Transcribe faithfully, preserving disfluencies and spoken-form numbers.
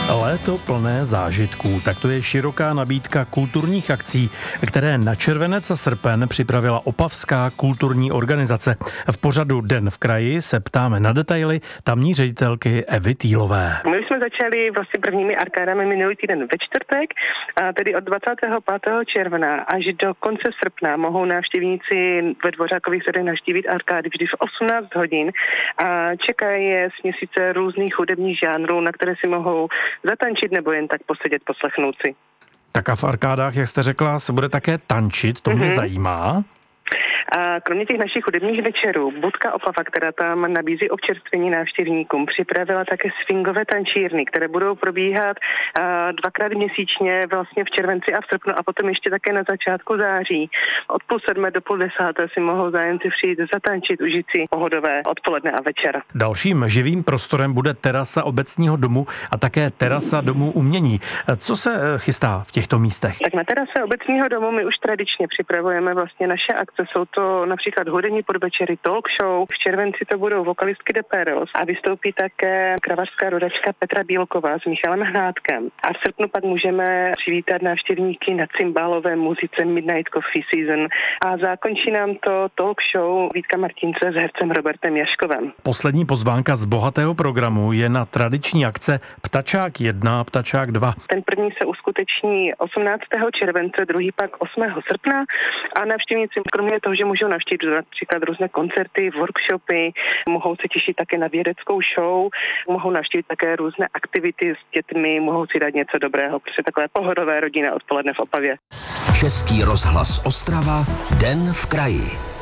Léto plné zážitků, tak to je široká nabídka kulturních akcí, které na červenec a srpen připravila opavská kulturní organizace. V pořadu Den v kraji se ptáme na detaily tamní ředitelky Evy Týlové. My jsme začali vlastně prvními arkádami minulý týden ve čtvrtek, a tedy od dvacátého pátého června až do konce srpna mohou návštěvníci ve Dvořákových sadech navštívit arkády vždy v osmnáct hodin a čekají je směsice různých hudebních žánrů, na které si mohou zatančit nebo jen tak posedět, poslechnout si. Tak a v arkádách, jak jste řekla, se bude také tančit, to mě mm-hmm. zajímá. A kromě těch našich hudebních večerů, Budka Opava, která tam nabízí občerstvení návštěvníkům, připravila také swingové tančírny, které budou probíhat dvakrát měsíčně vlastně v červenci a v srpnu a potom ještě také na začátku září. Od půl sedmé do půl desáté si mohou zájemci přijít zatančit, užít si pohodové odpoledne a večer. Dalším živým prostorem bude terasa obecního domu a také terasa domu umění. Co se chystá v těchto místech? Tak na terase obecního domu my už tradičně připravujeme vlastně naše akce. Jsou to například hudební podvečery, talk show. V červenci to budou vokalistky The Perils a vystoupí také kravařská rodačka Petra Bílková s Michalem Hnátkem. A v srpnu pak můžeme přivítat návštěvníky na cymbálové muzice Midnight Coffee Season a zakončí nám to talk show Vítka Martince s hercem Robertem Jaškovem. Poslední pozvánka z bohatého programu je na tradiční akce Ptačák jedna a Ptačák dva. Ten první se uskuteční osmnáctého července, druhý pak osmého srpna a návštěvníci kromě toho, že můžou navštívit například různé koncerty, workshopy, mohou se těšit také na vědeckou show, mohou navštívit také různé aktivity s dětmi, mohou si dát něco dobrého, protože takové pohodové rodinné odpoledne v Opavě. Český rozhlas Ostrava, Den v kraji.